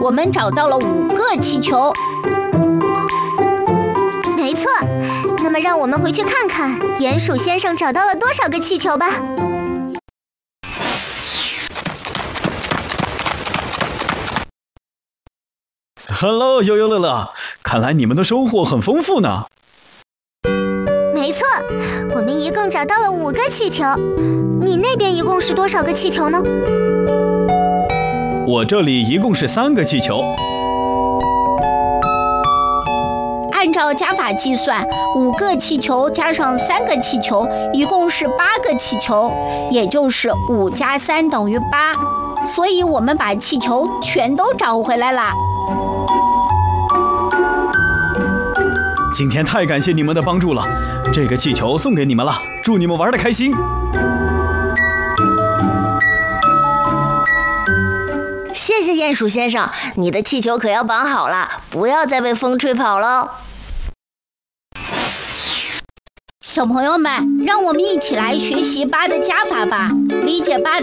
我们找到了5个气球。 没错，那么让我们回去看看鼹鼠先生找到了多少个气球吧。 Hello， 悠悠乐乐，看来你们的收获很丰富呢。 没错，我们一共找到了5个气球。你那边一共是多少个气球呢？ 我这里一共是3个气球。 按照加法计算，5个气球加上3个气球，一共是8个气球，也就是5加3等于8。所以我们把气球全都找回来啦。 今天太感谢你们的帮助了，这个气球送给你们了，祝你们玩得开心。 谢谢鼹鼠先生，你的气球可要绑好了，不要再被风吹跑了。 小朋友们，让我们一起来学习8的加法吧。理解8